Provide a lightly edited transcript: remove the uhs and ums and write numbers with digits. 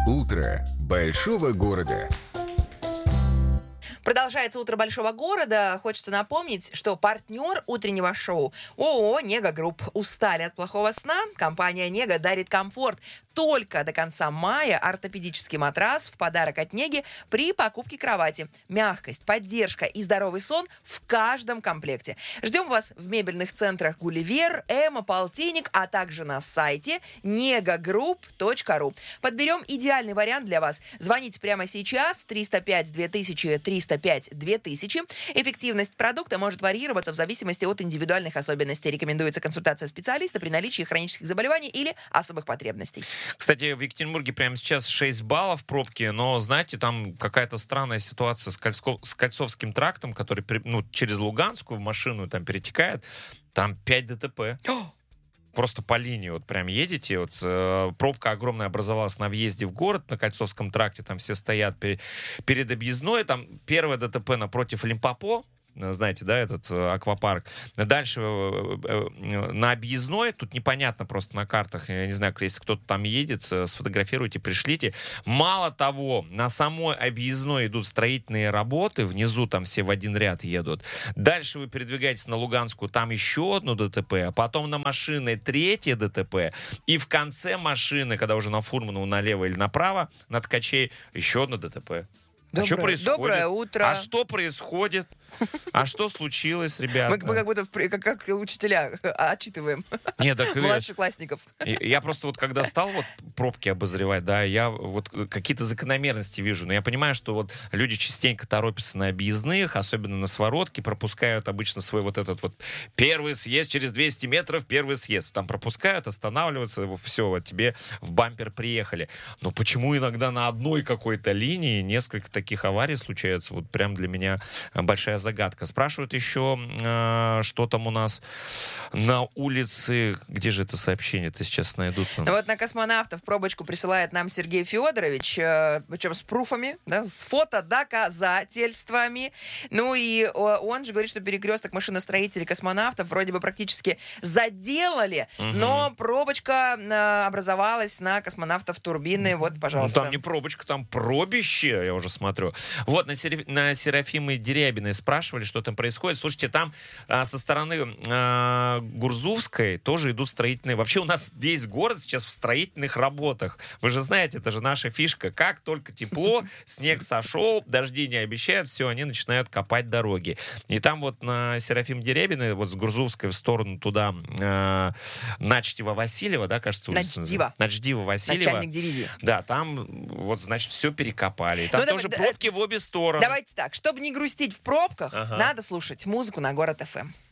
Утро большого города. Продолжается утро большого города. Хочется напомнить, что партнер утреннего шоу ООО «Нега Групп». Устали от плохого сна? Компания «Нега» дарит комфорт. Только до конца мая ортопедический матрас в подарок от «Неги» при покупке кровати. Мягкость, поддержка и здоровый сон в каждом комплекте. Ждем вас в мебельных центрах «Гулливер», «Эма», «Полтинник», а также на сайте negagroup.ru. Подберем идеальный вариант для вас. Звоните прямо сейчас 305-2000, 305-2000. Эффективность продукта может варьироваться в зависимости от индивидуальных особенностей. Рекомендуется консультация специалиста при наличии хронических заболеваний или особых потребностей. Кстати, в Екатеринбурге прямо сейчас 6 баллов пробки, но, знаете, там какая-то странная ситуация с Кольцовским трактом, который через Луганскую в машину там перетекает. Там 5 ДТП. Просто по линии вот прям едете, вот пробка огромная образовалась на въезде в город, на Кольцовском тракте, там все стоят перед объездной, там первое ДТП напротив Лимпопо, знаете, да, этот аквапарк. Дальше на объездной, тут непонятно просто на картах, я не знаю, если кто-то там едет, сфотографируйте, пришлите. Мало того, на самой объездной идут строительные работы, внизу там все в один ряд едут. Дальше вы передвигаетесь на Луганскую, там еще одно ДТП, а потом на машины третье ДТП, и в конце машины, когда уже на Фурманову налево или направо, на Ткачей, еще одно ДТП. Что происходит? Доброе утро. А что происходит? А что случилось, ребята? Мы как будто как учителя отчитываем младшеклассников. Я просто вот когда стал вот пробки обозревать, да, я вот какие-то закономерности вижу. Но я понимаю, что вот люди частенько торопятся на объездных, особенно на Своротке, пропускают обычно свой вот этот вот первый съезд через 200 метров, первый съезд. Там пропускают, останавливаются, все, вот тебе в бампер приехали. Но почему иногда на одной какой-то линии несколько таких аварий случаются? Вот прям для меня большая загадка. Спрашивают еще, что там у нас на улице. Где же это сообщение-то сейчас найдут? Вот на космонавтов пробочку присылает нам Сергей Федорович, причем с пруфами, да, с фотодоказательствами. Ну и он же говорит, что перекресток машиностроителей космонавтов вроде бы практически заделали, но пробочка образовалась на космонавтов турбины. Вот, пожалуйста. Ну, там не пробочка, там пробище, я уже смотрю. Вот, на Серафимы Дерябиной спрашивали, что там происходит. Слушайте, там со стороны Гурзувской тоже идут строительные... Вообще у нас весь город сейчас в строительных работах. Вы же знаете, это же наша фишка. Как только тепло, снег сошел, дожди не обещают, все, они начинают копать дороги. И там вот на Серафим Дерябиной, вот с Гурзувской в сторону туда Начдива-Васильева, да, кажется, улица? Начдива-Васильева. Начальник дивизии. Да, там вот, значит, все перекопали. И там тоже пробки в обе стороны. Давайте так, чтобы не грустить в пробках, надо слушать музыку на Город ФМ.